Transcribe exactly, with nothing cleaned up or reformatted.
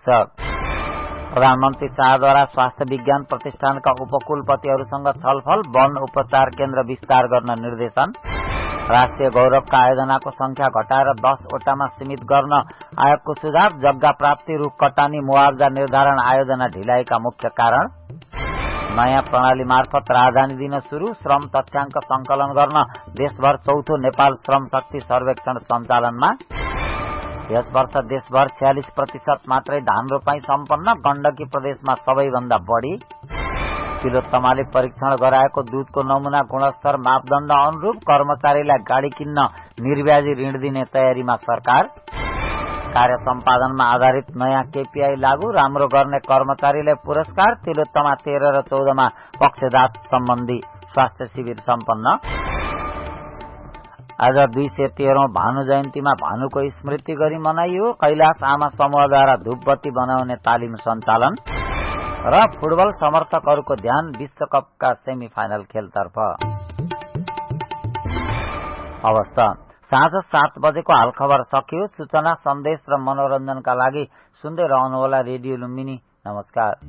शीर्षक। प्रधानमन्त्री शाहद्वारा स्वास्थ्य विज्ञान प्रतिष्ठानका उपकुलपतिहरूसँग छलफल, वन उपचार केन्द्र विस्तार गर्न निर्देशन। राष्ट्रिय गौरवका आयोजनाको संख्या घटाएर दस वटामा सीमित गर्न आयोगको सुझाव। जग्गा प्राप्ति, रूख कटानी, मुआवजा निर्धारण आयोजना ढिलाइका मुख्य कारण। नयाँ प्रणाली मार्फत राजधानी दिन शुरू, श्रम तथ्याङ्क संकलन गर्न देशभर चौथो नेपाल श्रम शक्ति सर्वेक्षण सञ्चालनमा। यस वर्ष देशभर छयालिस प्रतिशत मात्रै धान रोपाई सम्पन्न, गण्डकी प्रदेशमा सबैभन्दा बढ़ी। तिलोत्तमाले परीक्षण गराएको दूधको नमूना गुणस्तर मापदण्ड अनुरूप, कर्मचारीलाई गाड़ी किन्न निर्व्याजी ऋण दिने तयारीमा सरकार। कार्य सम्पादनमा आधारित नयाँ केपीआई लागू, राम्रो गर्ने कर्मचारीलाई पुरस्कार। तिलोत्तमा तेह्र र चौधमा पक्षघात सम्बन्धी स्वास्थ्य शिविर सम्पन्न। आज दुई सय तेह्रौं भानु जयन्तीमा भानुको स्मृति गरी मनाइयो। कैलाश आमा समूहद्वारा धूपबत्ती बनाउने तालिम सञ्चालन। र फुटबल समर्थकहरूको ध्यान विश्वकपका सेमी फाइनल खेलतर्फ। अवस्था साँझ सात बजेको हाल खबर सकियो। सूचना, सन्देश र मनोरञ्जनका लागि सुन्दै रहनुहोला रेडियो लुम्बिनी। नमस्कार।